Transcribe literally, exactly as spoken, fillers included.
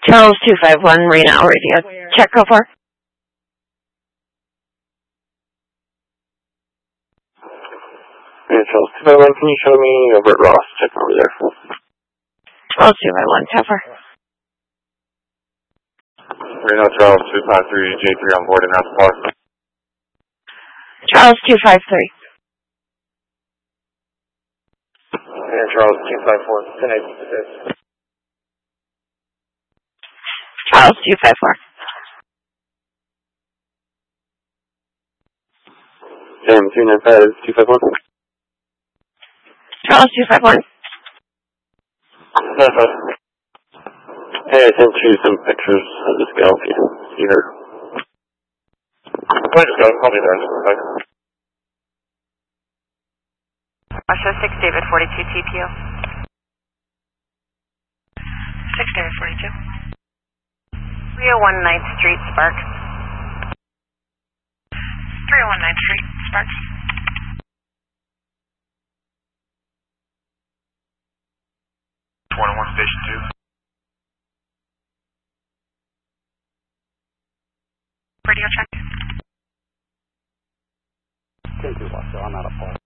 Charles two five one, Marina El Radio. Check go for. Yeah, Charles two five one, can you show me over at Ross? Check over there. Charles two five one, tougher. Reno Charles two five three, J three on board in House Park. Charles two five three. Yeah, Charles two five four, ten eight six. Charles two five four. Sam two nine five, two five one. Charles two five one. Hey, I sent you some pictures of this gal if you see her. I just got a copy there. Bye. Russia six David forty-two T P U. six David forty-two. three oh one ninth Street, Sparks. three oh one ninth Street, Sparks. twenty-one Station two. Radio check. K two, so I'm out of fault.